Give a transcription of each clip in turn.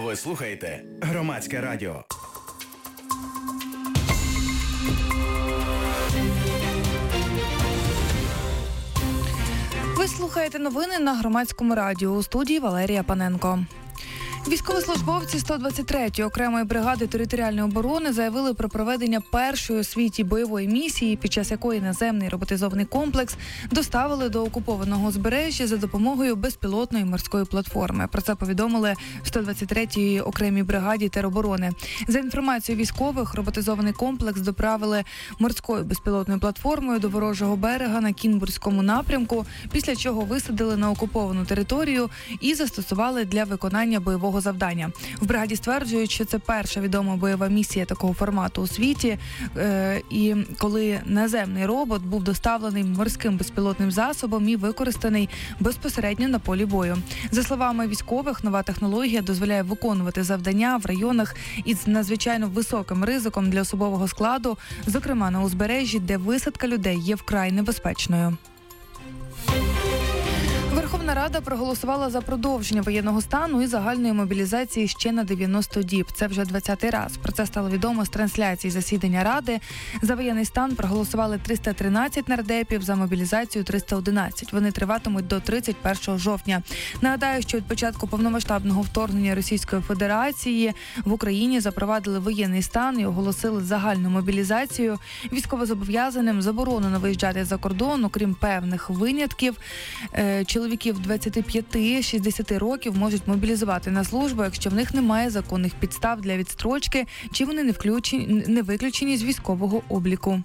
Ви слухаєте Громадське радіо. Ви слухаєте новини на Громадському радіо. У студії Валерія Паненко. Військовослужбовці 123-ї окремої бригади територіальної оборони заявили про проведення першої у світі бойової місії, під час якої наземний роботизований комплекс доставили до окупованого узбережжя за допомогою безпілотної морської платформи. Про це повідомили в 123-й окремій бригаді тероборони. За інформацією військових, роботизований комплекс доправили морською безпілотною платформою до ворожого берега на Кінбурзькому напрямку, після чого висадили на окуповану територію і застосували для виконання бойового завдання. В бригаді стверджують, що це перша відома бойова місія такого формату у світі, і коли наземний робот був доставлений морським безпілотним засобом і використаний безпосередньо на полі бою. За словами військових, нова технологія дозволяє виконувати завдання в районах із надзвичайно високим ризиком для особового складу, зокрема на узбережжі, де висадка людей є вкрай небезпечною. Верховна Рада проголосувала за продовження воєнного стану і загальної мобілізації ще на 90 діб. Це вже 20-й раз. Про це стало відомо з трансляції засідання Ради. За воєнний стан проголосували 313 нардепів, за мобілізацію 311. Вони триватимуть до 31 жовтня. Нагадаю, що від початку повномасштабного вторгнення Російської Федерації в Україні запровадили воєнний стан і оголосили загальну мобілізацію. Військовозобов'язаним заборонено виїжджати за кордон, окрім певних винятків. Чоловіків 25-60 років можуть мобілізувати на службу, якщо в них немає законних підстав для відстрочки, чи вони не виключені з військового обліку.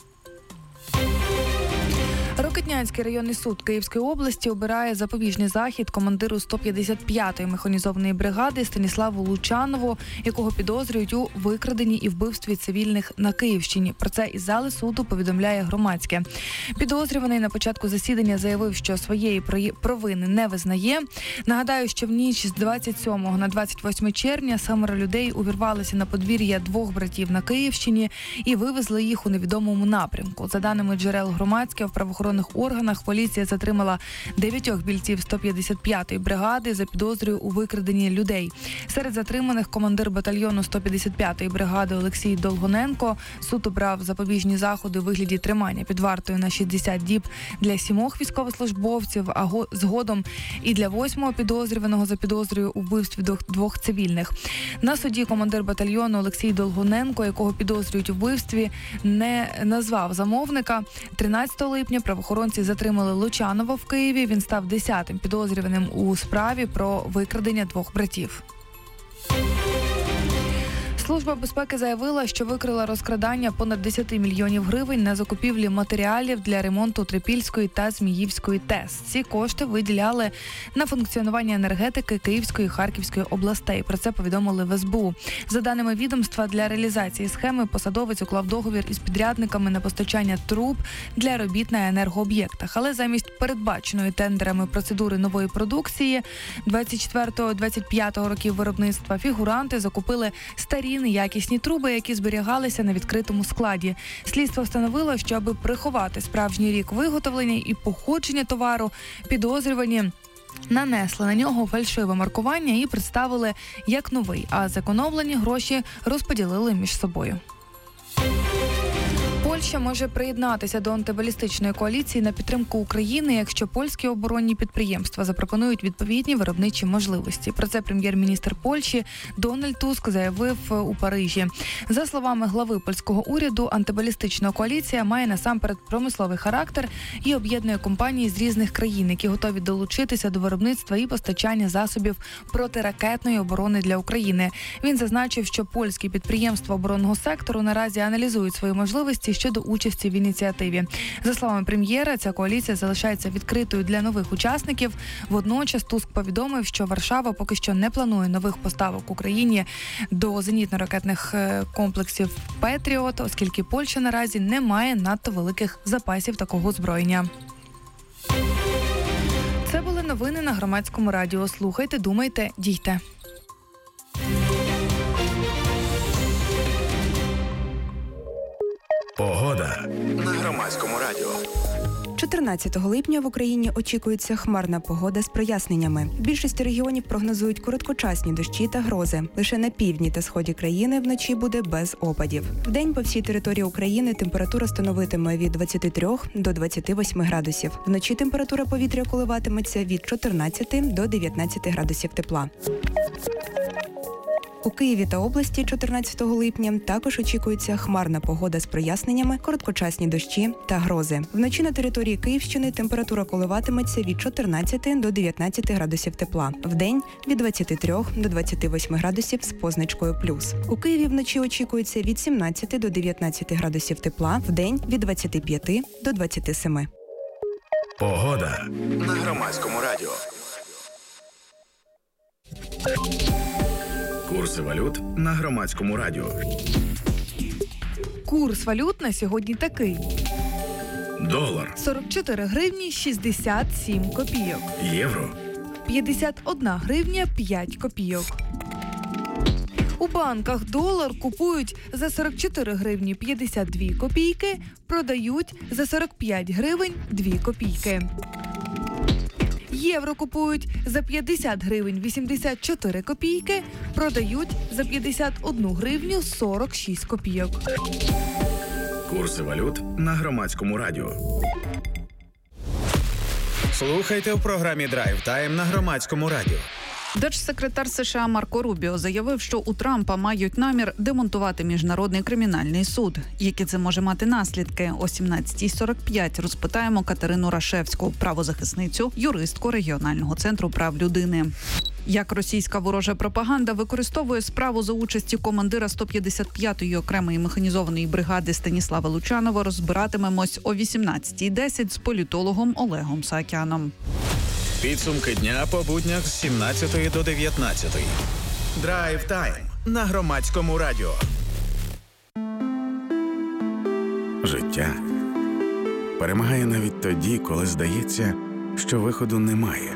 Рокитнянський районний суд Київської області обирає запобіжний захід командиру 155-ї механізованої бригади Станіславу Лучанову, якого підозрюють у викраденні і вбивстві цивільних на Київщині. Про це із зали суду повідомляє Громадське. Підозрюваний на початку засідання заявив, що своєї провини не визнає. Нагадаю, що в ніч з 27 на 28 червня 7 людей увірвалися на подвір'я двох братів на Київщині і вивезли їх у невідомому напрямку. За даними джерел Громадське, в правоохоронних органах поліція затримала 9 бійців 155-ї бригади за підозрою у викраденні людей. Серед затриманих командир батальйону 155-ї бригади Олексій Долгоненко. Суд обрав запобіжні заходи у вигляді тримання під вартою на 60 діб для 7 військовослужбовців, а згодом і для 8-го підозрюваного за підозрою у вбивстві двох цивільних. На суді командир батальйону Олексій Долгоненко, якого підозрюють у вбивстві, не назвав замовника. 13 липня правоохоронці затримали Лучанова в Києві. Він став 10-тим підозрюваним у справі про викрадення двох братів. Служба безпеки заявила, що викрила розкрадання понад 10 мільйонів гривень на закупівлі матеріалів для ремонту Трипільської та Зміївської ТЕС. Ці кошти виділяли на функціонування енергетики Київської і Харківської областей. Про це повідомили в СБУ. За даними відомства, для реалізації схеми посадовець уклав договір із підрядниками на постачання труб для робіт на енергооб'єктах. Але замість передбаченої тендерами процедури нової продукції 24-25 років виробництва фігуранти закупили старі неякісні труби, які зберігалися на відкритому складі. Слідство встановило, що аби приховати справжній рік виготовлення і походження товару, підозрювані нанесли на нього фальшиве маркування і представили як новий, а зекономлені гроші розподілили між собою. Польща може приєднатися до антибалістичної коаліції на підтримку України, якщо польські оборонні підприємства запропонують відповідні виробничі можливості. Про це прем'єр-міністр Польщі Дональд Туск заявив у Парижі. За словами глави польського уряду, антибалістична коаліція має насамперед промисловий характер і об'єднує компанії з різних країн, які готові долучитися до виробництва і постачання засобів протиракетної оборони для України. Він зазначив, що польські підприємства оборонного сектору наразі аналізують свої можливості щодо участі в ініціативі. За словами прем'єра, ця коаліція залишається відкритою для нових учасників. Водночас Туск повідомив, що Варшава поки що не планує нових поставок Україні до зенітно-ракетних комплексів «Петріот», оскільки Польща наразі не має надто великих запасів такого озброєння. Це були новини на Громадському радіо. Слухайте, думайте, дійте. Погода на Громадському радіо. 14 липня в Україні очікується хмарна погода з проясненнями. В більшості регіонів прогнозують короткочасні дощі та грози. Лише на півдні та сході країни вночі буде без опадів. Вдень по всій території України температура становитиме від 23 до 28 градусів. Вночі температура повітря коливатиметься від 14 до 19 градусів тепла. У Києві та області 14 липня також очікується хмарна погода з проясненнями, короткочасні дощі та грози. Вночі на території Київщини температура коливатиметься від 14 до 19 градусів тепла. Вдень – від 23 до 28 градусів з позначкою плюс. У Києві вночі очікується від 17 до 19 градусів тепла, вдень – від 25 до 27. Погода на Громадському радіо. Курси валют на Громадському радіо. Курс валют на сьогодні такий. Долар, 44 гривні 67 копійок. євро, 51 гривня 5 копійок. У банках долар купують за 44 гривні 52 копійки, продають за 45 гривень 2 копійки. Євро купують за 50 гривень 84 копійки, продають за 51 гривню 46 копійок. курси валют на Громадському радіо. Слухайте в програмі «Драйв Тайм» на Громадському радіо. Держсекретар США Марко Рубіо заявив, що у Трампа мають намір демонтувати Міжнародний кримінальний суд. Які це може мати наслідки? О 17:45 розпитаємо Катерину Рашевську, правозахисницю, юристку регіонального центру прав людини. Як російська ворожа пропаганда використовує справу за участі командира 155-ї окремої механізованої бригади Станіслава Лучанова, розбиратимемось о 18:10 з політологом Олегом Саакяном. Підсумки дня по буднях з 17 до 19. Драйв Тайм на Громадському радіо. Життя перемагає навіть тоді, коли здається, що виходу немає.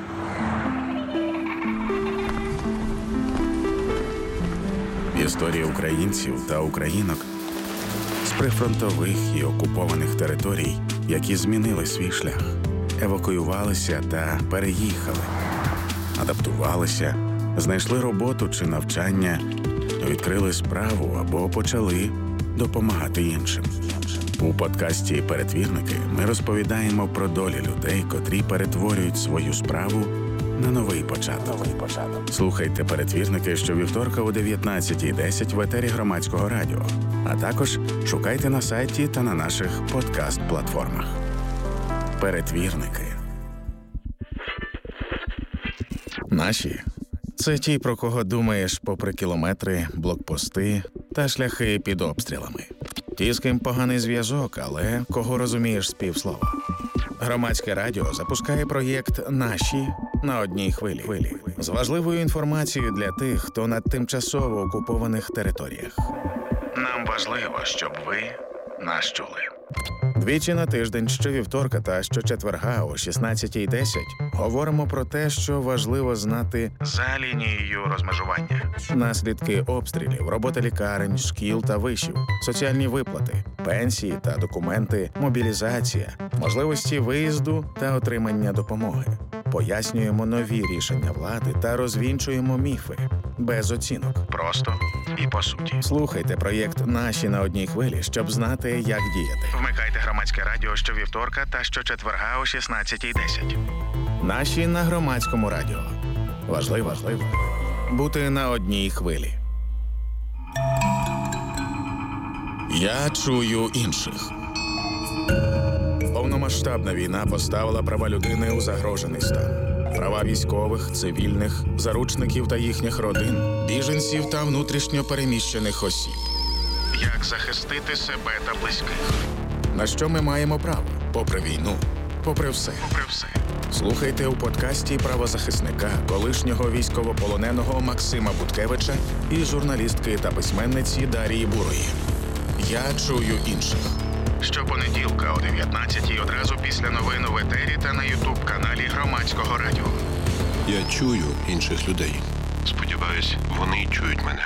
Історії українців та українок з прифронтових і окупованих територій, які змінили свій шлях, евакуювалися та переїхали, адаптувалися, знайшли роботу чи навчання, відкрили справу або почали допомагати іншим. У подкасті «Перетвірники» ми розповідаємо про долі людей, котрі перетворюють свою справу на новий початок. Слухайте «Перетвірники» щовівторка о 19:10 в етері Громадського радіо, а також шукайте на сайті та на наших подкаст-платформах. Перетвірники. Наші – це ті, про кого думаєш попри кілометри, блокпости та шляхи під обстрілами. Ті, з ким поганий зв'язок, але кого розумієш з півслова. Громадське радіо запускає проєкт «Наші» на одній хвилі. З важливою інформацією для тих, хто на тимчасово окупованих територіях. Нам важливо, щоб ви нас чули. Двічі на тиждень, щовівторка та щочетверга о 16:10 говоримо про те, що важливо знати за лінією розмежування. Наслідки обстрілів, робота лікарень, шкіл та вишів, соціальні виплати, пенсії та документи, мобілізація, можливості виїзду та отримання допомоги. Пояснюємо нові рішення влади та розвінчуємо міфи. Без оцінок. Просто і по суті. Слухайте проєкт «Наші» на одній хвилі, щоб знати, як діяти. Вмикайте Громадське радіо щовівторка та щочетверга о 16:10. «Наші» на Громадському радіо. Важливо бути на одній хвилі. Я чую інших. Повномасштабна війна поставила права людини у загрожений стан. Права військових, цивільних, заручників та їхніх родин, біженців та внутрішньо переміщених осіб. Як захистити себе та близьких? На що ми маємо право? Попри війну, попри все. Слухайте у подкасті правозахисника, колишнього військовополоненого Максима Буткевича і журналістки та письменниці Дарії Бурої. Я чую інших. Щопонеділка о 19:00 одразу після новин у етері та на ютуб-каналі Громадського радіо. Я чую інших людей. Сподіваюсь, вони чують мене.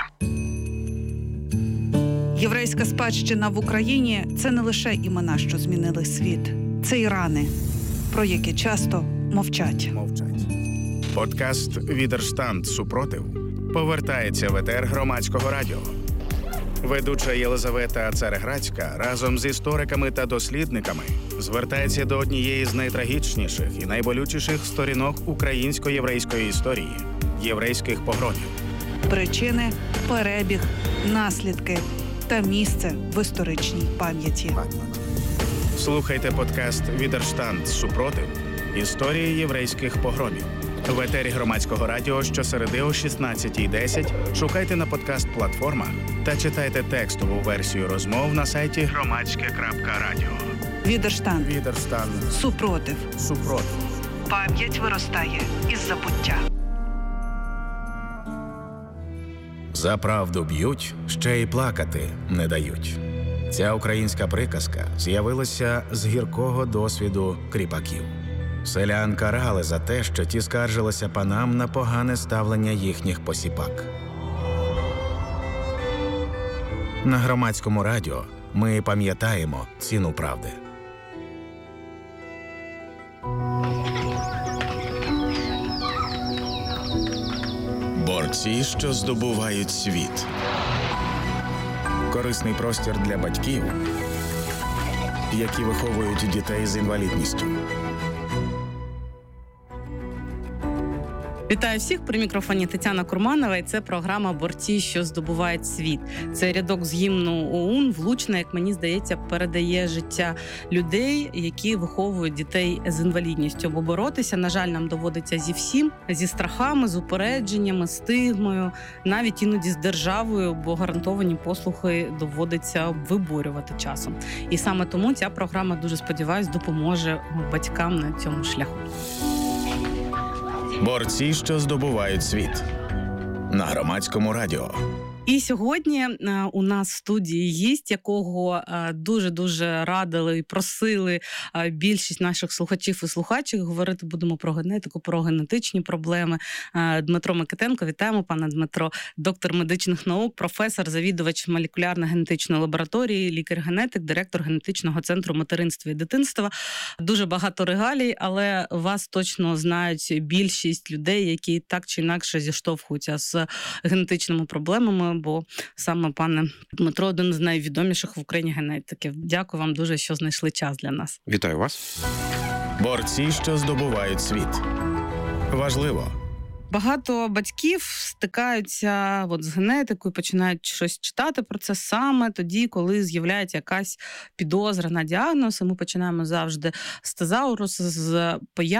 Єврейська спадщина в Україні – це не лише імена, що змінили світ. Це і рани. про яке часто мовчать. Подкаст «Відерштанд. Супротив» повертається в етер Громадського радіо. Ведуча Єлизавета Цареградська разом з істориками та дослідниками звертається до однієї з найтрагічніших і найболючіших сторінок українсько-єврейської історії – єврейських погромів. Причини, перебіг, наслідки та місце в історичній пам'яті. Слухайте подкаст «Відерштанд. Супротив. Історії єврейських погромів» в етері Громадського радіо щосереди о 16:10. Шукайте на подкаст-платформах та читайте текстову версію розмов на сайті громадське.радіо. Відерштанд. Супротив. Пам'ять виростає із забуття. За правду б'ють, ще й плакати не дають. Ця українська приказка з'явилася з гіркого досвіду кріпаків. Селян карали за те, що ті скаржилися панам на погане ставлення їхніх посіпак. На Громадському радіо ми пам'ятаємо ціну правди. Борці, що здобувають світ. Корисний простір для батьків, які виховують дітей з інвалідністю. Вітаю всіх, при мікрофоні Тетяна Курманова, і це програма «Борці, що здобувають світ». Це рядок з гімну ОУН влучно, як мені здається, передає життя людей, які виховують дітей з інвалідністю. Бо боротися, на жаль, нам доводиться зі всім, зі страхами, з упередженнями, стигмою, навіть іноді з державою, бо гарантовані послуги доводиться виборювати часом. І саме тому ця програма, дуже сподіваюсь, допоможе батькам на цьому шляху. Борці, що здобувають світ. На Громадському радіо. І сьогодні у нас в студії гість, якого дуже-дуже радили і просили більшість наших слухачів і слухачок. Говорити будемо про генетику, про генетичні проблеми. Дмитро Микитенко, вітаємо, пане Дмитро, доктор медичних наук, професор, завідувач молекулярно-генетичної лабораторії, лікар-генетик, директор генетичного центру материнства і дитинства. Дуже багато регалій, але вас точно знають більшість людей, які так чи інакше зіштовхуються з генетичними проблемами, бо саме пане Дмитро один з найвідоміших в Україні генетиків. Дякую вам дуже, що знайшли час для нас. Вітаю вас. Борці, що здобувають світ. Важливо. Багато батьків стикаються з генетикою, починають щось читати про це саме тоді, коли з'являється якась підозра на діагноз. І ми починаємо завжди з тезаурус, з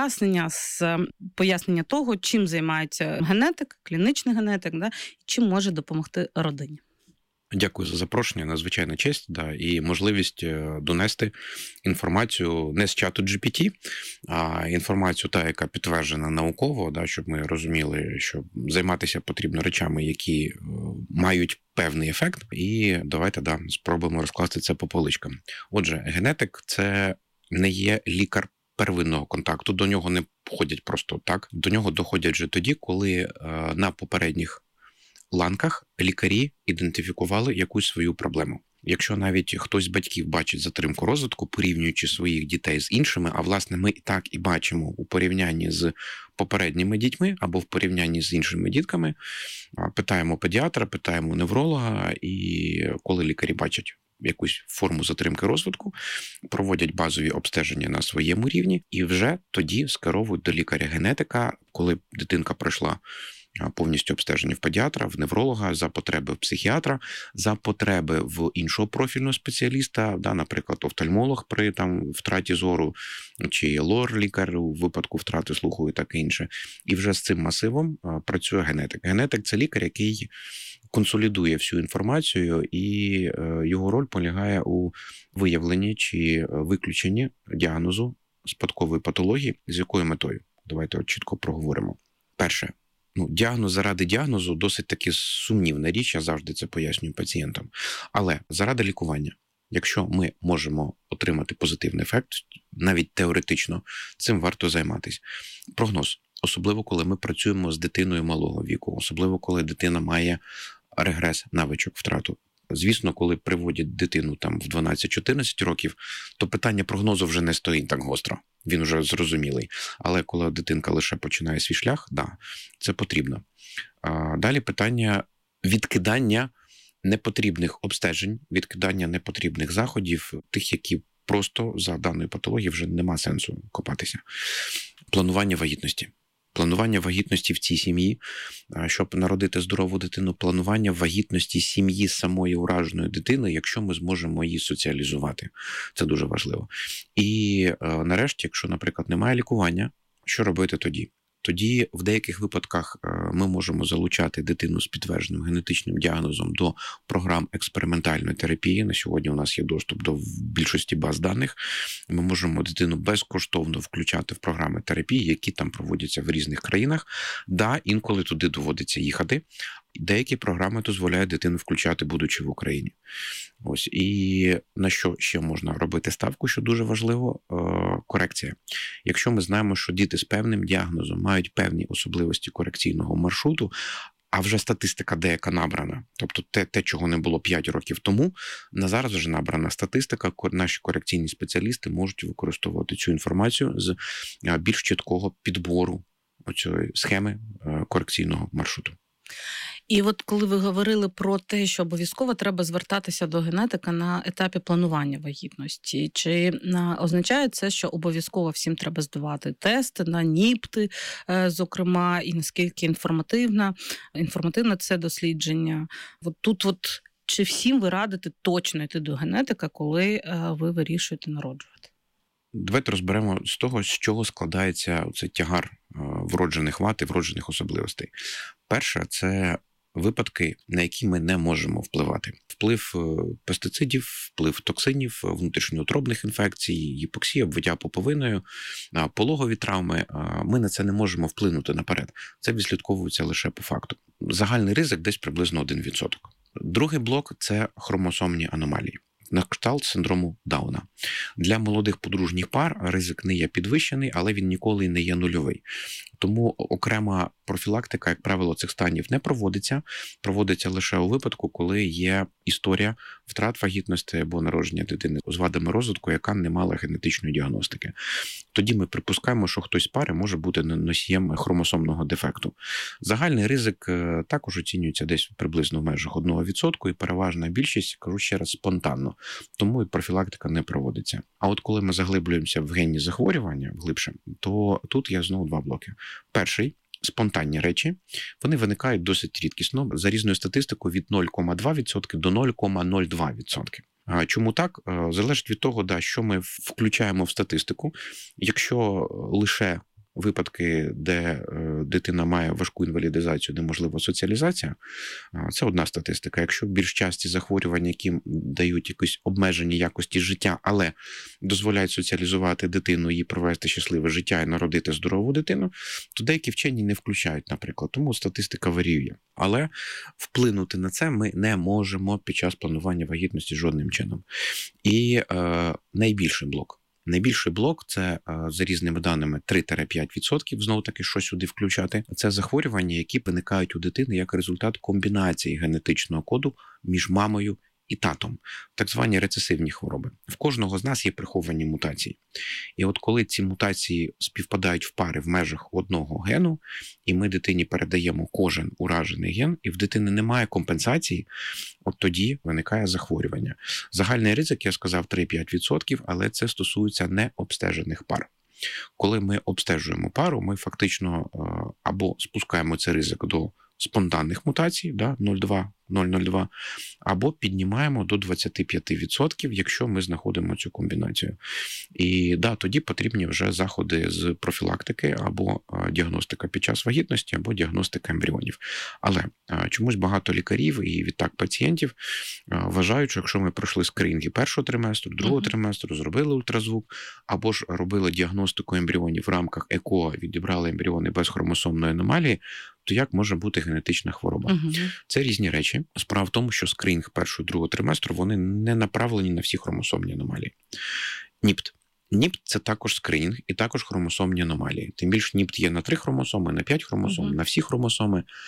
пояснення того, чим займається генетик, клінічний генетик, і чим може допомогти родині. Дякую за запрошення, надзвичайна честь, і можливість донести інформацію не з чату GPT, а інформацію яка підтверджена науково, щоб ми розуміли, що займатися потрібно речами, які мають певний ефект, і давайте спробуємо розкласти це по поличкам. Отже, генетик – це не є лікар первинного контакту, до нього не ходять просто так, до нього доходять вже тоді, коли на попередніх ланках лікарі ідентифікували якусь свою проблему. Якщо навіть хтось з батьків бачить затримку розвитку, порівнюючи своїх дітей з іншими, а власне ми і так і бачимо у порівнянні з попередніми дітьми або в порівнянні з іншими дітками, питаємо педіатра, питаємо невролога, і коли лікарі бачать якусь форму затримки розвитку, проводять базові обстеження на своєму рівні і вже тоді скеровують до лікаря-генетика, коли дитинка пройшла повністю обстеження в педіатра, в невролога, за потреби в психіатра, за потреби в іншого профільного спеціаліста, наприклад, офтальмолог при втраті зору, чи лор-лікар у випадку втрати слуху і таке інше. І вже з цим масивом працює генетик. Генетик – це лікар, який консолідує всю інформацію, і його роль полягає у виявленні чи виключенні діагнозу спадкової патології. З якою метою? Давайте чітко проговоримо. Перше. Діагноз заради діагнозу досить таки сумнівна річ, я завжди це пояснюю пацієнтам. Але заради лікування, якщо ми можемо отримати позитивний ефект, навіть теоретично, цим варто займатися. Прогноз. Особливо, коли ми працюємо з дитиною малого віку, особливо, коли дитина має регрес навичок, втрату Звісно, коли приводять дитину там в 12-14 років, то питання прогнозу вже не стоїть так гостро. Він вже зрозумілий. Але коли дитинка лише починає свій шлях, да, це потрібно. Далі питання відкидання непотрібних обстежень, відкидання непотрібних заходів, тих, які просто за даною патологією вже нема сенсу копатися. Планування вагітності. Планування вагітності в цій сім'ї, щоб народити здорову дитину, планування вагітності сім'ї самої ураженої дитини, якщо ми зможемо її соціалізувати. Це дуже важливо. І нарешті, якщо, наприклад, немає лікування, що робити тоді? Тоді в деяких випадках ми можемо залучати дитину з підтвердженим генетичним діагнозом до програм експериментальної терапії. На сьогодні у нас є доступ до більшості баз даних. Ми можемо дитину безкоштовно включати в програми терапії, які там проводяться в різних країнах. Да, інколи туди доводиться їхати. Деякі програми дозволяють дитину включати, будучи в Україні. Ось. І на що ще можна робити ставку, що дуже важливо – корекція. Якщо ми знаємо, що діти з певним діагнозом мають певні особливості корекційного маршруту, а вже статистика деяка набрана, тобто те, чого не було 5 років тому, на зараз вже набрана статистика, наші корекційні спеціалісти можуть використовувати цю інформацію з більш чіткого підбору оцієї схеми корекційного маршруту. І от коли ви говорили про те, що обов'язково треба звертатися до генетика на етапі планування вагітності, чи означає це, що обов'язково всім треба здавати тести на НІПТи, зокрема, і наскільки інформативне це дослідження? От тут чи всім ви радите точно йти до генетика, коли ви вирішуєте народжувати? Давайте розберемо з того, з чого складається цей тягар вроджених вад і вроджених особливостей. Перше – це випадки, на які ми не можемо впливати. Вплив пестицидів, вплив токсинів, внутрішньоутробних інфекцій, гіпоксія, обвиття пуповиною, пологові травми. Ми на це не можемо вплинути наперед. Це відслідковується лише по факту. Загальний ризик десь приблизно 1%. Другий блок – це хромосомні аномалії. На кшталт синдрому Дауна. Для молодих подружніх пар ризик не є підвищений, але він ніколи не є нульовий. Тому окрема профілактика, як правило, цих станів не проводиться. Проводиться лише у випадку, коли є історія втрат вагітності або народження дитини з вадами розвитку, яка не мала генетичної діагностики. Тоді ми припускаємо, що хтось з пари може бути носієм хромосомного дефекту. Загальний ризик також оцінюється десь приблизно в межах 1%, і переважна більшість, кажу ще раз, спонтанно. Тому і профілактика не проводиться. А от коли ми заглиблюємося в генні захворювання глибше, то тут є знову два блоки. Перший – спонтанні речі. Вони виникають досить рідкісно, за різною статистикою від 0,2% до 0,02%. Чому так? Залежить від того, що ми включаємо в статистику. Якщо лише випадки, де дитина має важку інвалідизацію, неможлива соціалізація, це одна статистика. Якщо більш часті захворювання, які дають якісь обмежені якості життя, але дозволяють соціалізувати дитину, їй провести щасливе життя і народити здорову дитину, то деякі вчені не включають, наприклад. Тому статистика варіює. Але вплинути на це ми не можемо під час планування вагітності жодним чином. І найбільший блок. Найбільший блок – це, за різними даними, 3-5%, знову-таки, що сюди включати. Це захворювання, які виникають у дитини як результат комбінації генетичного коду між мамою і татом. Так звані рецесивні хвороби. В кожного з нас є приховані мутації. І от коли ці мутації співпадають в пари в межах одного гену, і ми дитині передаємо кожен уражений ген, і в дитини немає компенсації, от тоді виникає захворювання. Загальний ризик, я сказав, 3-5%, але це стосується необстежених пар. Коли ми обстежуємо пару, ми фактично або спускаємо цей ризик до спонтанних мутацій, 0,02, або піднімаємо до 25%, якщо ми знаходимо цю комбінацію. І тоді потрібні вже заходи з профілактики або діагностика під час вагітності, або діагностика ембріонів. Але чомусь багато лікарів і відтак пацієнтів вважають, що якщо ми пройшли скринінги першого триместру, другого триместру, зробили ультразвук, або ж робили діагностику ембріонів в рамках ЕКО, відібрали ембріони без хромосомної аномалії, то як може бути генетична хвороба? Це різні речі. Справа в тому, що скринінг першого і другого триместру, вони не направлені на всі хромосомні аномалії. НІПТ. НІПТ – це також скринінг і також хромосомні аномалії. Тим більше НІПТ є на 3 хромосоми, на 5 хромосом, на всі хромосоми.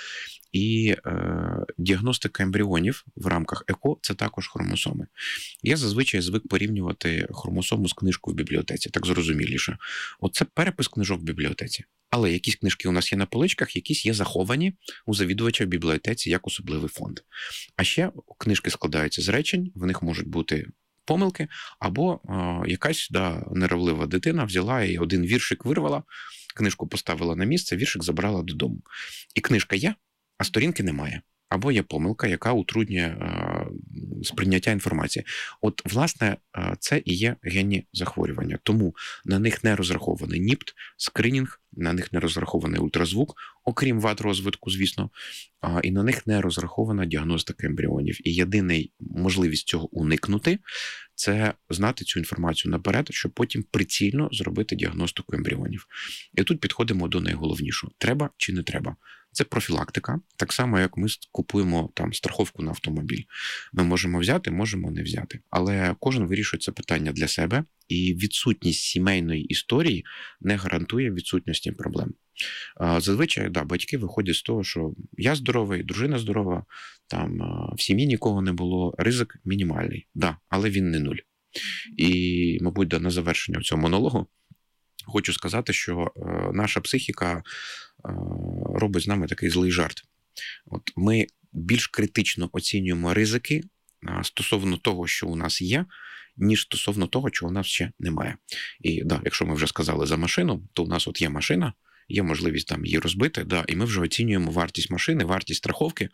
І діагностика ембріонів в рамках ЕКО – це також хромосоми. Я зазвичай звик порівнювати хромосому з книжкою в бібліотеці, так зрозуміліше. Оце перепис книжок в бібліотеці. Але якісь книжки у нас є на поличках, якісь є заховані у завідувача в бібліотеці як особливий фонд. А ще книжки складаються з речень, в них можуть бути помилки, або якась нервлива дитина взяла і один віршик вирвала, книжку поставила на місце, віршик забрала додому. І книжка є, а сторінки немає. Або є помилка, яка утруднює сприйняття інформації. От, власне, це і є генні захворювання. Тому на них не розрахований НІПТ, скринінг, на них не розрахований ультразвук, окрім вад розвитку, звісно, і на них не розрахована діагностика ембріонів. І єдина можливість цього уникнути – це знати цю інформацію наперед, щоб потім прицільно зробити діагностику ембріонів. І тут підходимо до найголовнішого. Треба чи не треба? Це профілактика, так само, як ми купуємо там страховку на автомобіль. Ми можемо взяти, можемо не взяти. Але кожен вирішує це питання для себе, і відсутність сімейної історії не гарантує відсутності проблем. Зазвичай, батьки виходять з того, що я здоровий, дружина здорова, там в сім'ї нікого не було, ризик мінімальний. Але він не нуль. І, мабуть, на завершення цього монологу хочу сказати, що наша психіка робить з нами такий злий жарт. От ми більш критично оцінюємо ризики стосовно того, що у нас є, ніж стосовно того, чого у нас ще немає. І якщо ми вже сказали за машину, то у нас от є машина, є можливість там її розбити, і ми вже оцінюємо вартість машини, вартість страховки,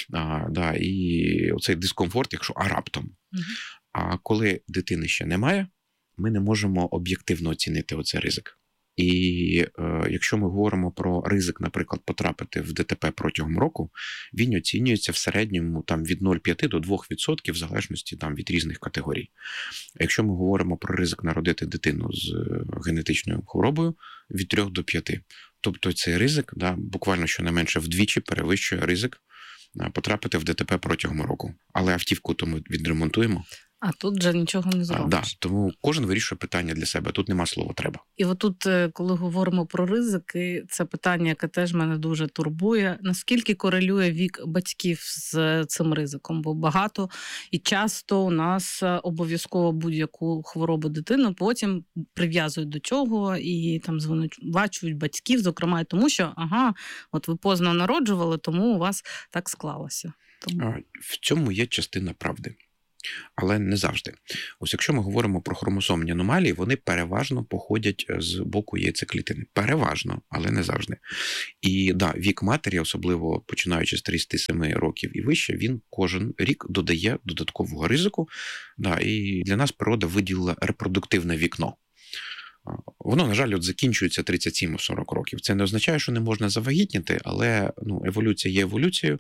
і оцей дискомфорт, якщо раптом. А коли дитини ще немає, ми не можемо об'єктивно оцінити оцей ризик. І якщо ми говоримо про ризик, наприклад, потрапити в ДТП протягом року, він оцінюється в середньому там, від 0,5 до 2% в залежності там, від різних категорій. А якщо ми говоримо про ризик народити дитину з генетичною хворобою, від 3 до 5. Тобто цей ризик буквально щонайменше вдвічі перевищує ризик потрапити в ДТП протягом року. Але автівку то ми відремонтуємо. А тут вже нічого не зробиш. Тому кожен вирішує питання для себе. Тут нема слова «треба». І отут, коли говоримо про ризики, це питання, яке теж мене дуже турбує. Наскільки корелює вік батьків з цим ризиком? Бо багато і часто у нас обов'язково будь-яку хворобу дитини потім прив'язують до цього і там звинувачують батьків, зокрема і тому, що от ви поздно народжували, тому у вас так склалося. В цьому є частина правди. Але не завжди. Ось якщо ми говоримо про хромосомні аномалії, вони переважно походять з боку яйцеклітини. Переважно, але не завжди. І вік матері, особливо починаючи з 37 років і вище, він кожен рік додає додаткового ризику. І для нас природа виділила репродуктивне вікно. Воно, на жаль, закінчується 37-40 років. Це не означає, що не можна завагітніти, але еволюція є еволюцією.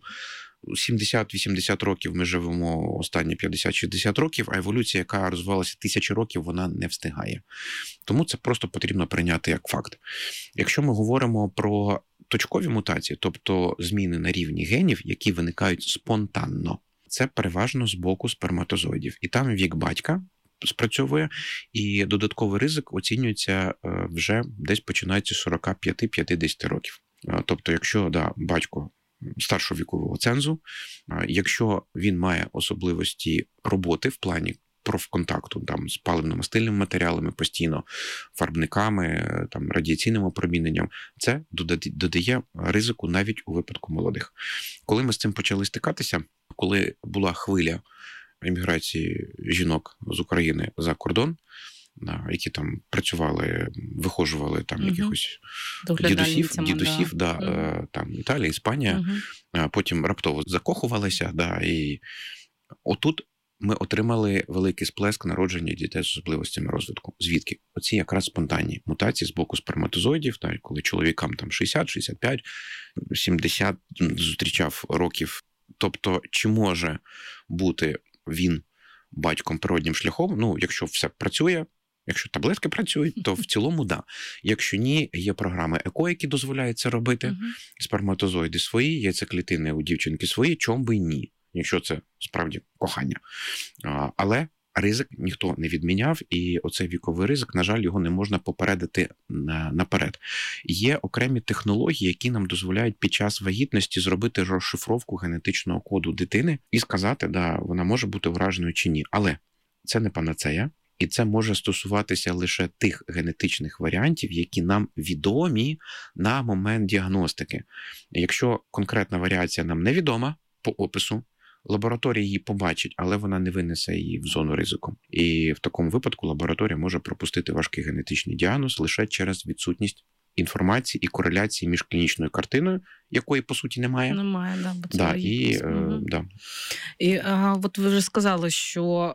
70-80 років ми живемо останні 50-60 років, а еволюція, яка розвивалася тисячі років, вона не встигає. Тому це просто потрібно прийняти як факт. Якщо ми говоримо про точкові мутації, тобто зміни на рівні генів, які виникають спонтанно, це переважно з боку сперматозоїдів. І там вік батька спрацьовує, і додатковий ризик оцінюється вже десь починається з 45-50 років. Тобто, якщо батько старшого вікового цензу, якщо він має особливості роботи в плані профконтакту там, з паливно-мастильними матеріалами, постійно фарбниками, там, радіаційним опроміненням, це додає ризику навіть у випадку молодих. Коли ми з цим почали стикатися, коли була хвиля еміграції жінок з України за кордон, які там працювали, вихожували там якихось дідусів, там Італія, Іспанія, потім раптово закохувалися, і отут ми отримали великий сплеск народження дітей з особливостями розвитку. Звідки? Оці якраз спонтанні мутації з боку сперматозоїдів, коли чоловікам там 60, 65, 70 зустрічав років. Тобто, чи може бути він батьком природнім шляхом? Якщо все працює, якщо таблетки працюють, то в цілому Якщо ні, є програми ЕКО, які дозволяють це робити. Сперматозоїди свої, яйцеклітини у дівчинки свої, чому би й ні, якщо це справді кохання. Але ризик ніхто не відміняв, і оцей віковий ризик, на жаль, його не можна попередити наперед. Є окремі технології, які нам дозволяють під час вагітності зробити розшифровку генетичного коду дитини і сказати, да, вона може бути враженою чи ні. Але це не панацея, і це може стосуватися лише тих генетичних варіантів, які нам відомі на момент діагностики. Якщо конкретна варіація нам невідома по опису, лабораторія її побачить, але вона не винесе її в зону ризику. І в такому випадку лабораторія може пропустити важкий генетичний діагноз лише через відсутність інформації і кореляції між клінічною картиною, якої, по суті, немає. Немає, да, бо це Да, вагітність. да. І от ви вже сказали, що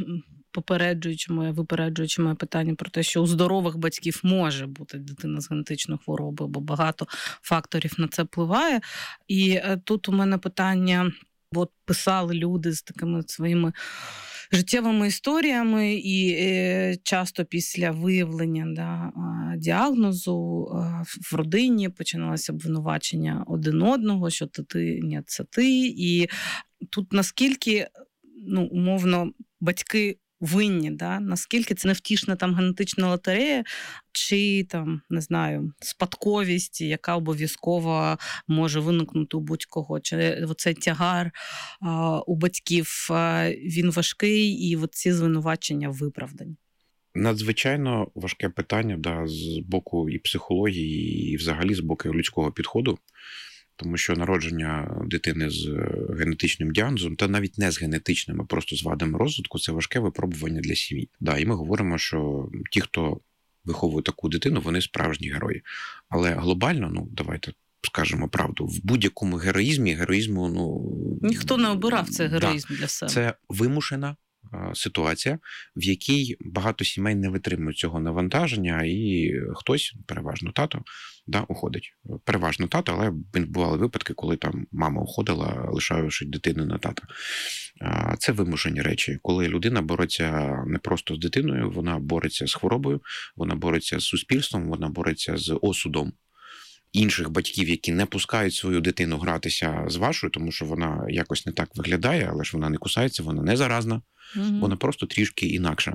випереджуючи моє питання про те, що у здорових батьків може бути дитина з генетичною хворобою, бо багато факторів на це впливає. І тут у мене питання, бо писали люди з такими своїми життєвими історіями, і часто після виявлення діагнозу в родині починалося обвинувачення один одного, що ти, ні, це ти. І тут наскільки, умовно, батьки винні, наскільки це невтішна там генетична лотерея, чи там, не знаю, спадковість, яка обов'язково може виникнути у будь-кого, чи оцей тягар у батьків, він важкий, і ці звинувачення виправдані. Надзвичайно важке питання, з боку і психології, і взагалі з боку людського підходу. Тому що народження дитини з генетичним діагнозом, та навіть не з генетичним, а просто з вадами розвитку, це важке випробування для сім'ї. І ми говоримо, що ті, хто виховує таку дитину, вони справжні герої. Але глобально, давайте скажемо правду, в будь-якому героїзму... Ніхто не обирав цей героїзм для себе. Це вимушена ситуація, в якій багато сімей не витримують цього навантаження, і хтось, переважно тато, уходить. Переважно тато, але бували випадки, коли там мама уходила, лишаючи дитину на тата. Це вимушені речі. Коли людина бореться не просто з дитиною, вона бореться з хворобою, вона бореться з суспільством, вона бореться з осудом інших батьків, які не пускають свою дитину гратися з вашою, тому що вона якось не так виглядає, але ж вона не кусається, вона не заразна, вона просто трішки інакша.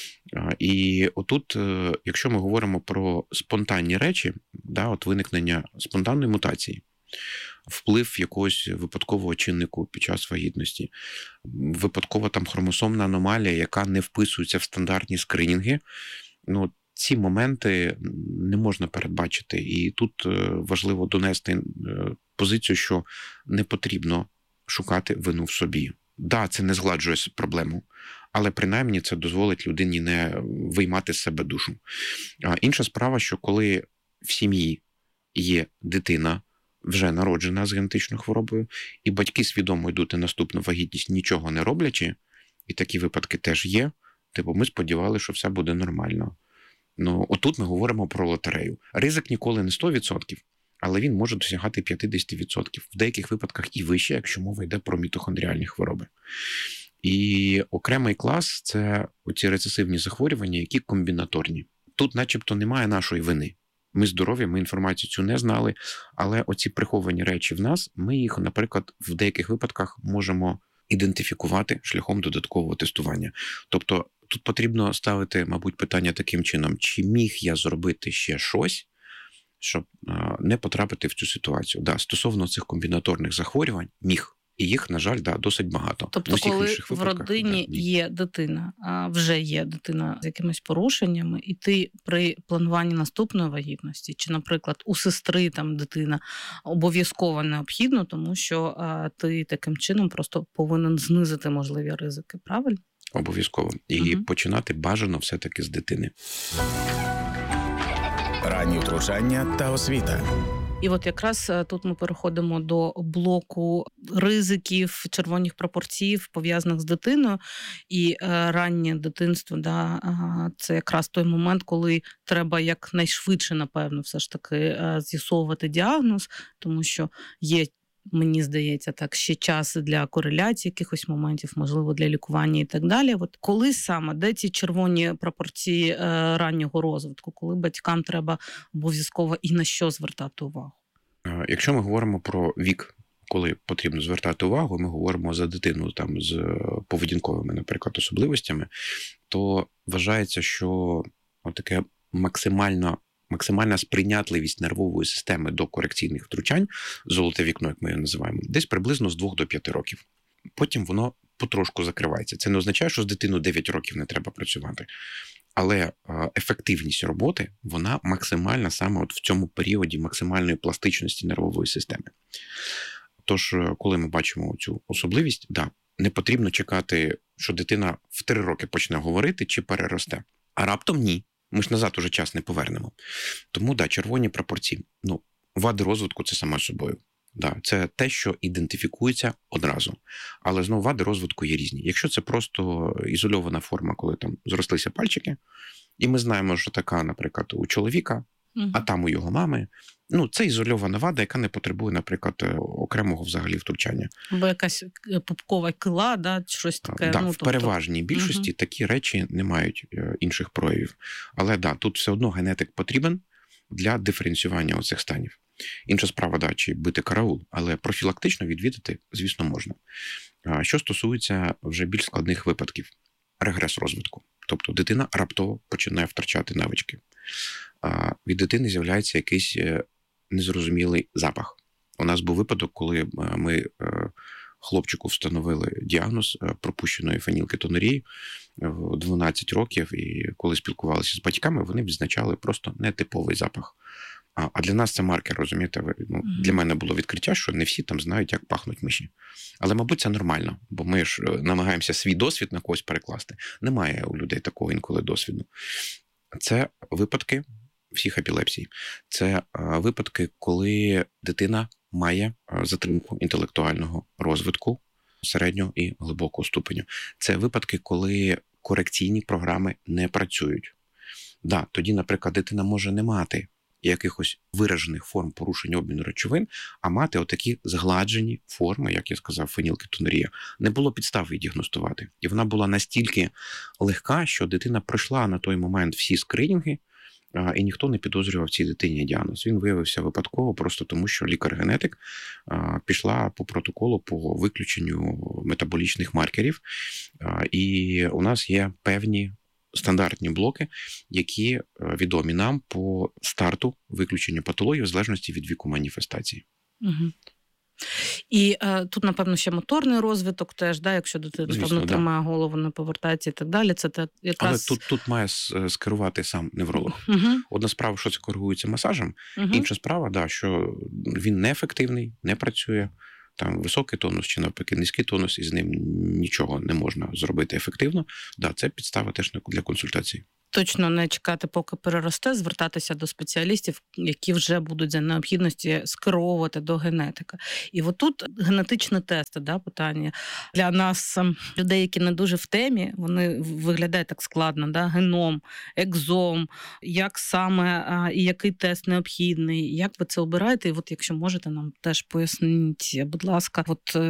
І отут, якщо ми говоримо про спонтанні речі, от виникнення спонтанної мутації, вплив якогось випадкового чиннику під час вагітності, випадкова там хромосомна аномалія, яка не вписується в стандартні скринінги, ці моменти не можна передбачити. І тут важливо донести позицію, що не потрібно шукати вину в собі. Це не згладжує проблему, але принаймні це дозволить людині не виймати з себе душу. Інша справа, що коли в сім'ї є дитина, вже народжена з генетичною хворобою, і батьки свідомо йдуть на наступну вагітність, нічого не роблячи, і такі випадки теж є, ми сподівалися, що все буде нормально. Отут ми говоримо про лотерею. Ризик ніколи не 100%, але він може досягати 50%. В деяких випадках і вище, якщо мова йде про мітохондріальні хвороби. І окремий клас – це оці рецесивні захворювання, які комбінаторні. Тут начебто немає нашої вини. Ми здорові, ми інформацію цю не знали, але оці приховані речі в нас, ми їх, наприклад, в деяких випадках можемо ідентифікувати шляхом додаткового тестування. Тобто тут потрібно ставити, мабуть, питання таким чином, чи міг я зробити ще щось, щоб не потрапити в цю ситуацію. Стосовно цих комбінаторних захворювань, міг. І їх, на жаль, досить багато. Тобто, коли в родині є дитина, вже є дитина з якимись порушеннями, і ти при плануванні наступної вагітності, чи, наприклад, у сестри там дитина обов'язково необхідно, тому що ти таким чином просто повинен знизити можливі ризики, правильно? Обов'язково. І починати бажано все-таки з дитини. Ранні втручання та освіта. І от якраз тут ми переходимо до блоку ризиків, червоних прапорців, пов'язаних з дитиною. І раннє дитинство, це якраз той момент, коли треба якнайшвидше, напевно, все ж таки з'ясовувати діагноз, тому що є, мені здається, так, ще час для кореляції якихось моментів, можливо, для лікування і так далі. От коли саме, де ці червоні прапорції раннього розвитку, коли батькам треба обов'язково і на що звертати увагу? Якщо ми говоримо про вік коли потрібно звертати увагу, ми говоримо за дитину там з поведінковими, наприклад, особливостями, то вважається, що таке максимальна сприйнятливість нервової системи до корекційних втручань, золоте вікно, як ми його називаємо, десь приблизно з 2 до 5 років. Потім воно потрошку закривається. Це не означає, що з дитиною 9 років не треба працювати. Але ефективність роботи, вона максимальна саме от в цьому періоді максимальної пластичності нервової системи. Тож, коли ми бачимо цю особливість, не потрібно чекати, що дитина в 3 роки почне говорити чи переросте. А раптом ні. Ми ж назад уже час не повернемо. Тому, червоні прапорці. Вади розвитку – це саме собою. Це те, що ідентифікується одразу. Але, знову, вади розвитку є різні. Якщо це просто ізольована форма, коли там зрослися пальчики, і ми знаємо, що така, наприклад, у чоловіка, а там у його мами, це ізольована вада, яка не потребує, наприклад, окремого взагалі втручання. Або якась пупкова кила, щось таке. В переважній більшості такі речі не мають інших проявів. Але, тут все одно генетик потрібен для диференціювання оцих станів. Інша справа, чи бити караул, але профілактично відвідати, звісно, можна. Що стосується вже більш складних випадків, регрес розвитку. Тобто дитина раптово починає втрачати навички. Від дитини з'являється якийсь незрозумілий запах. У нас був випадок, коли ми хлопчику встановили діагноз пропущеної фенілкетонурії в 12 років, і коли спілкувалися з батьками, вони відзначали просто нетиповий запах. А для нас це маркер, розумієте? Для мене було відкриття, що не всі там знають, як пахнуть миші. Але, мабуть, це нормально, бо ми ж намагаємося свій досвід на когось перекласти. Немає у людей такого інколи досвіду. Це випадки всіх епілепсій. Це випадки, коли дитина має затримку інтелектуального розвитку середнього і глибокого ступеню. Це випадки, коли корекційні програми не працюють. Тоді, наприклад, дитина може не мати якихось виражених форм порушень обміну речовин, а мати отакі згладжені форми, як я сказав, фенілкетонурія. Не було підстав її діагностувати. І вона була настільки легка, що дитина пройшла на той момент всі скринінги, і ніхто не підозрював цій дитині діагноз. Він виявився випадково просто тому, що лікар-генетик пішла по протоколу по виключенню метаболічних маркерів. І у нас є певні стандартні блоки, які відомі нам по старту виключенню патології в залежності від віку маніфестації. Угу. І тут, напевно, ще моторний розвиток теж, якщо дитина там не тримає голову, не повертається і так далі. Це якраз... Але тут має скерувати сам невролог. Одна справа, що це коригується масажем, інша справа, що він неефективний, не працює. Там високий тонус чи навпаки низький тонус, і з ним нічого не можна зробити ефективно. Це підстава теж для консультації. Точно не чекати, поки переросте, звертатися до спеціалістів, які вже будуть за необхідності скеровувати до генетика. І отут генетичні тести, питання. Для нас, людей, які не дуже в темі, вони виглядають так складно, геном, екзом, як саме і який тест необхідний, як ви це обираєте? І якщо можете, нам теж поясніть, будь ласка,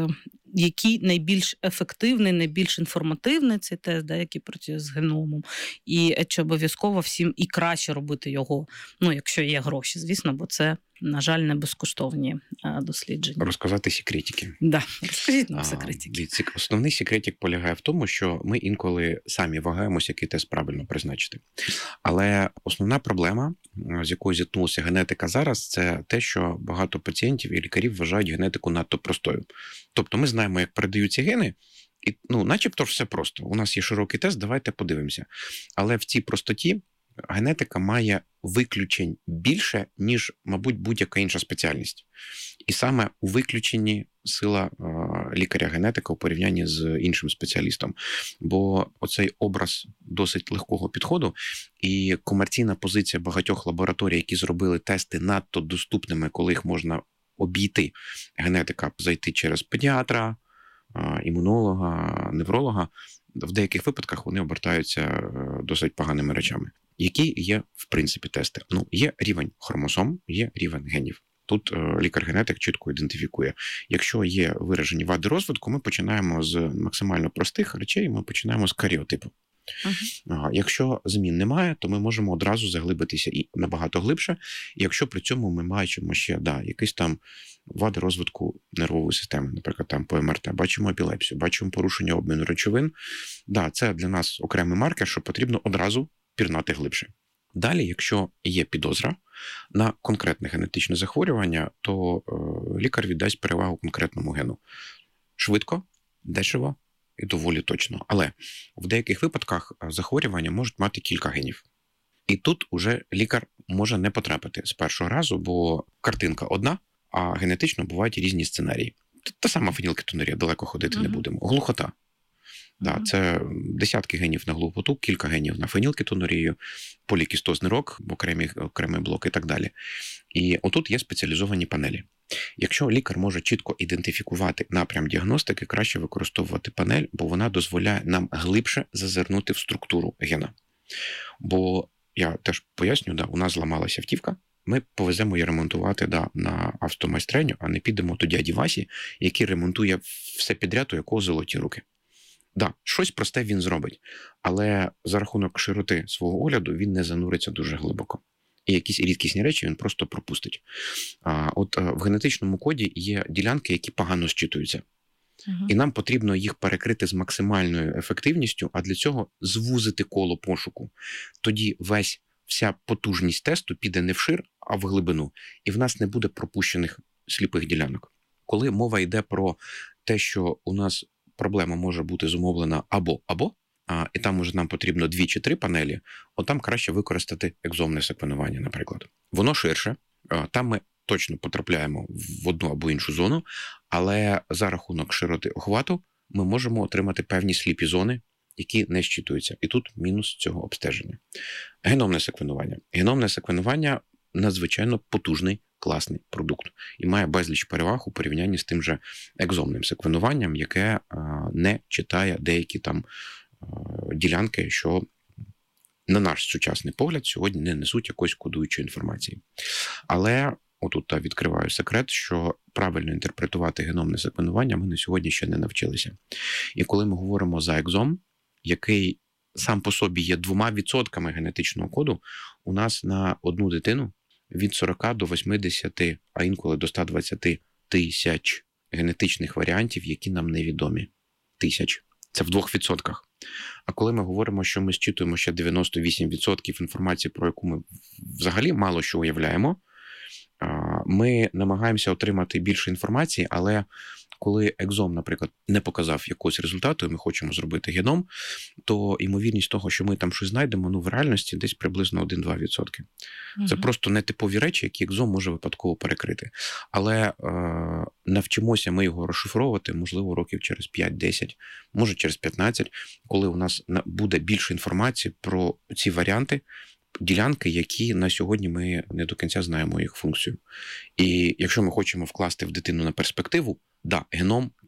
який найбільш ефективний, найбільш інформативний цей тест, який працює з геномом, і чи обов'язково всім і краще робити його, якщо є гроші, звісно, бо це, на жаль, не безкоштовні дослідження. Розказати секретики. Розкажіть нам секретики. Основний секретик полягає в тому, що ми інколи самі вагаємося, який тест правильно призначити. Але основна проблема, з якою зіткнулася генетика зараз, це те, що багато пацієнтів і лікарів вважають генетику надто простою. Тобто ми знаємо, як передаються гени, і, начебто ж все просто. У нас є широкий тест, давайте подивимося. Але в цій простоті генетика має виключень більше, ніж, мабуть, будь-яка інша спеціальність. І саме у виключенні сила лікаря-генетика у порівнянні з іншим спеціалістом. Бо оцей образ досить легкого підходу і комерційна позиція багатьох лабораторій, які зробили тести надто доступними, коли їх можна обійти, генетика зайти через педіатра, імунолога, невролога, в деяких випадках вони обертаються досить поганими речами. Які є, в принципі, тести? Є рівень хромосом, є рівень генів. Тут лікар-генетик чітко ідентифікує. Якщо є виражені вади розвитку, ми починаємо з максимально простих речей, ми починаємо з каріотипу. Якщо змін немає, то ми можемо одразу заглибитися і набагато глибше. І якщо при цьому ми бачимо ще якісь там вади розвитку нервової системи, наприклад, там по МРТ, бачимо епілепсію, бачимо порушення обміну речовин, це для нас окремий маркер, що потрібно одразу пірнати глибше. Далі, якщо є підозра на конкретне генетичне захворювання, то лікар віддасть перевагу конкретному гену. Швидко, дешево і доволі точно. Але в деяких випадках захворювання можуть мати кілька генів. І тут уже лікар може не потрапити з першого разу, бо картинка одна, а генетично бувають різні сценарії. Та сама фенілкетонурія, далеко ходити не будемо. Глухота. Це десятки генів на глухоту, кілька генів на фенілкетонурію, полікістозний рак, окремий блок і так далі. І отут є спеціалізовані панелі. Якщо лікар може чітко ідентифікувати напрям діагностики, краще використовувати панель, бо вона дозволяє нам глибше зазирнути в структуру гена. Бо я теж поясню, у нас зламалася автівка, ми повеземо її ремонтувати на автомайстреню, а не підемо до дяді Васі, який ремонтує все підряд, у якого золоті руки. Щось просте він зробить, але за рахунок широти свого огляду він не зануриться дуже глибоко. І якісь рідкісні речі він просто пропустить. В генетичному коді є ділянки, які погано зчитуються. І нам потрібно їх перекрити з максимальною ефективністю, а для цього звузити коло пошуку. Тоді вся потужність тесту піде не вшир, а в глибину. І в нас не буде пропущених сліпих ділянок. Коли мова йде про те, що у нас проблема може бути зумовлена або-або, і там уже нам потрібно 2 чи 3 панелі, там краще використати екзомне секвенування, наприклад. Воно ширше, там ми точно потрапляємо в одну або іншу зону, але за рахунок широти охвату ми можемо отримати певні сліпі зони, які не щитуються. І тут мінус цього обстеження. Геномне секвенування. Геномне секвенування – надзвичайно потужний, класний продукт. І має безліч переваг у порівнянні з тим же екзомним секвенуванням, яке не читає деякі там ділянки, що, на наш сучасний погляд, сьогодні не несуть якоїсь кодуючої інформації. Але отут відкриваю секрет, що правильно інтерпретувати геномне секвенування ми на сьогодні ще не навчилися. І коли ми говоримо за екзом, який сам по собі є 2% генетичного коду, у нас на одну дитину від 40 до 80, а інколи до 120 тисяч генетичних варіантів, які нам невідомі. Тисяч. Це в 2%. А коли ми говоримо, що ми зчитуємо ще 98% інформації, про яку ми взагалі мало що уявляємо, ми намагаємося отримати більше інформації, але коли екзом, наприклад, не показав якогось результату, і ми хочемо зробити геном, то ймовірність того, що ми там щось знайдемо, в реальності десь приблизно 1-2%. Це просто нетипові речі, які екзом може випадково перекрити. Але навчимося ми його розшифровувати, можливо, років через 5-10, може через 15, коли у нас буде більше інформації про ці варіанти, ділянки, які на сьогодні ми не до кінця знаємо їх функцію. І якщо ми хочемо вкласти в дитину на перспективу, геном